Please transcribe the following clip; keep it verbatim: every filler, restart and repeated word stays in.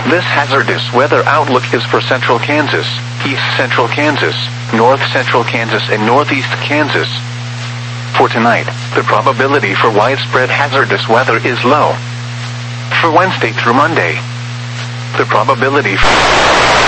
This hazardous weather outlook is for central Kansas, east central Kansas, north central Kansas and northeast Kansas. For tonight, the probability for widespread hazardous weather is low. For Wednesday through Monday, the probability for